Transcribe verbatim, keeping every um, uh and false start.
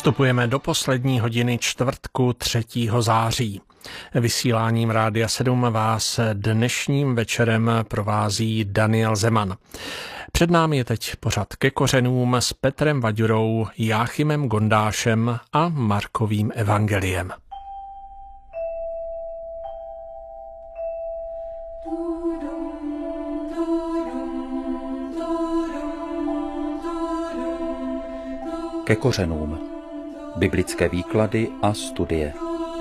Vstupujeme do poslední hodiny čtvrtku třetího září. Vysíláním Rádia sedm vás dnešním večerem provází Daniel Zeman. Před námi je teď pořad Ke kořenům s Petrem Vaďurou, Jáchymem Gondášem a Markovým evangeliem. Ke kořenům. Biblické výklady a studie.